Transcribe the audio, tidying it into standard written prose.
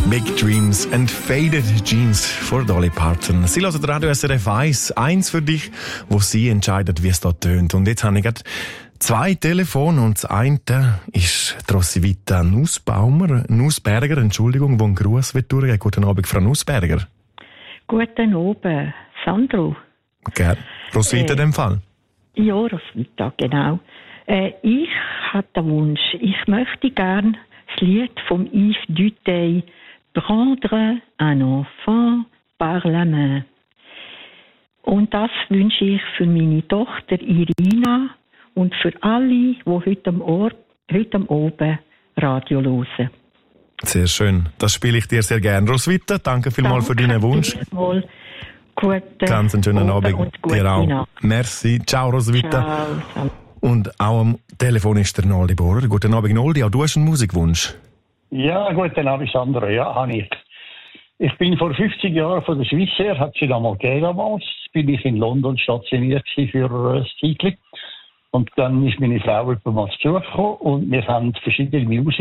Big Dreams and Faded Jeans von Dolly Parton. Sie hören Radio SRF 1, eins für dich, wo sie entscheidet, wie es da tönt. Und jetzt habe ich gerade 2 Telefone und das eine ist Roswitha Nussberger, Entschuldigung, wo ein Gruß wird durchgehen. Guten Abend, Frau Nussberger. Guten Abend, Sandro. Gerne. Roswitha in dem Fall? Ja, Roswitha, genau. Ich habe den Wunsch, ich möchte gerne das Lied vom Yves Duteil «Prendre un enfant par la main». Und das wünsche ich für meine Tochter Irina und für alle, die heute am Abend Radio hören. Sehr schön. Das spiele ich dir sehr gerne. Roswitha, danke vielmals für deinen Wunsch. Ganz einen schönen Abend dir auch. Nacht. Merci. Ciao, Roswitha. Ciao. Und auch am Telefon ist der Noldi Bohrer. Guten Abend, Noldi. Auch du hast einen Musikwunsch. Ja, guten Abend, Sandro. Ja, habe ich. Ich bin vor 50 Jahren von der Swissair, hat sie damals gegeben damals. Bin ich in London stationiert für ein Zeitchen. Und dann ist meine Frau mal zu Besuch gekommen und wir haben verschiedene Musik